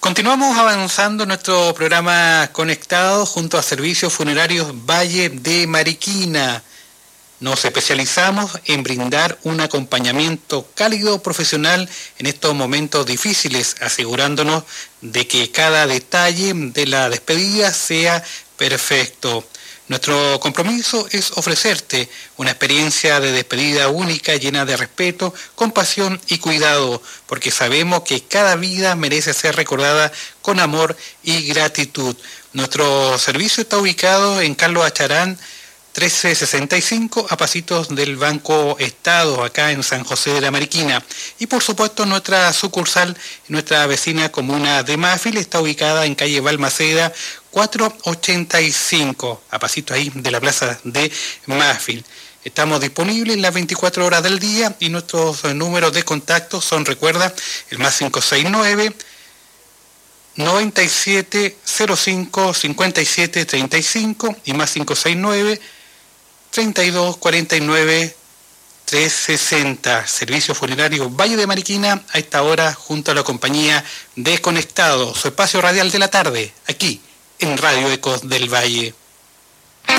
Continuamos avanzando en nuestro programa Conectado junto a Servicios Funerarios Valle de Mariquina. Nos especializamos en brindar un acompañamiento cálido profesional en estos momentos difíciles, asegurándonos de que cada detalle de la despedida sea perfecto. Nuestro compromiso es ofrecerte una experiencia de despedida única, llena de respeto, compasión y cuidado, porque sabemos que cada vida merece ser recordada con amor y gratitud. Nuestro servicio está ubicado en Carlos Acharán 1365, a pasitos del Banco Estado, acá en San José de la Mariquina. Y por supuesto nuestra sucursal, nuestra vecina comuna de Mafil, está ubicada en calle Balmaceda 485, a pasitos ahí de la plaza de Mafil. Estamos disponibles las 24 horas del día y nuestros números de contacto son, recuerda, el más 569 9705 5735 y más 569 3249 360. Servicios Funerarios Valle de Mariquina, a esta hora junto a la compañía de Conectado, su espacio radial de la tarde, aquí en Radio Ecos del Valle.